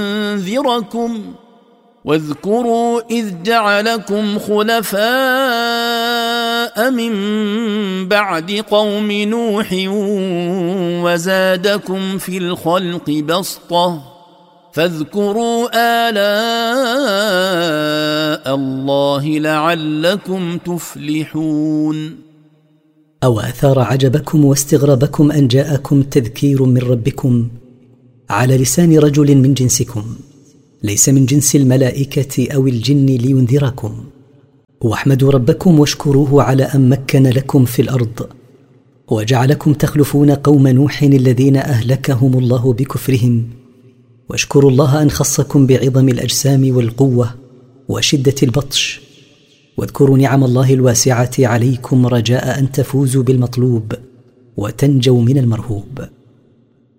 لينذركم واذكروا إذ جعلكم خلفاء من بعد قوم نوح وزادكم في الخلق بسطة فاذكروا آلاء الله لعلكم تفلحون. أو أثار عجبكم واستغرابكم أن جاءكم تذكير من ربكم على لسان رجل من جنسكم ليس من جنس الملائكة أو الجن لينذركم، واحمدوا ربكم واشكروه على أن مكن لكم في الأرض وجعلكم تخلفون قوم نوح الذين أهلكهم الله بكفرهم، واشكروا الله أن خصكم بعظم الأجسام والقوة وشدة البطش، واذكروا نعم الله الواسعة عليكم رجاء أن تفوزوا بالمطلوب وتنجوا من المرهوب.